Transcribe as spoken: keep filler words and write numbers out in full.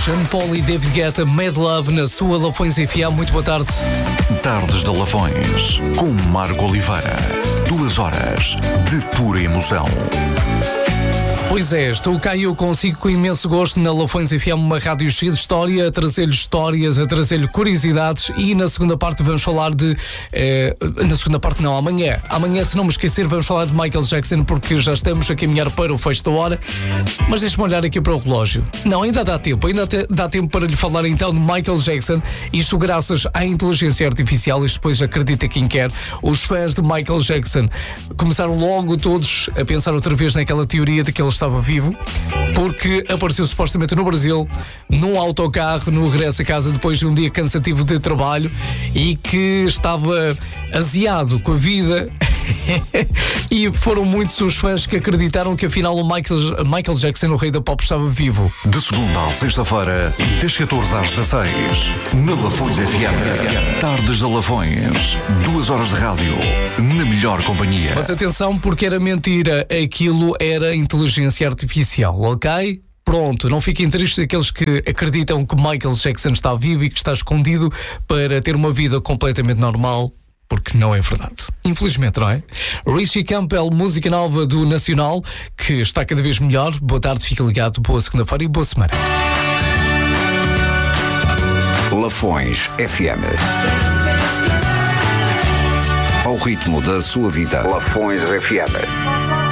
Sean Paul e David Guetta, Mad Love, na sua Lafões F M. Muito boa tarde. Tardes de Lafões, com Marco Oliveira. Duas horas de pura emoção. Pois é, estou cá e eu consigo com imenso gosto na Lafões F M, uma rádio cheia de história, a trazer-lhe histórias, a trazer-lhe curiosidades, e na segunda parte vamos falar de... Eh, na segunda parte não, amanhã. Amanhã, se não me esquecer, vamos falar de Michael Jackson, porque já estamos a caminhar para o fecho da hora. Mas deixa-me olhar aqui para o relógio. Não, ainda dá tempo, ainda te, dá tempo para lhe falar então de Michael Jackson, isto graças à inteligência artificial. Isto depois acredita quem quer. Os fãs de Michael Jackson começaram logo todos a pensar outra vez naquela teoria de que ele estava vivo, porque apareceu supostamente no Brasil, num autocarro, no regresso a casa depois de um dia cansativo de trabalho, e que estava aziado com a vida. E foram muitos os fãs que acreditaram que afinal o Michael, Michael Jackson, o rei da pop, estava vivo. De segunda à sexta-feira, das catorze às dezasseis, na Lafões F M. Tardes de Lafões, duas horas de rádio, na melhor companhia. Mas atenção, porque era mentira, aquilo era inteligência artificial, ok? Pronto, não fiquem tristes aqueles que acreditam que Michael Jackson está vivo e que está escondido para ter uma vida completamente normal, porque não é verdade. Infelizmente, não é? Richie Campbell, música nova do Nacional, que está cada vez melhor. Boa tarde, fica ligado, boa segunda-feira e boa semana. Lafões F M. Ao ritmo da sua vida. Lafões F M.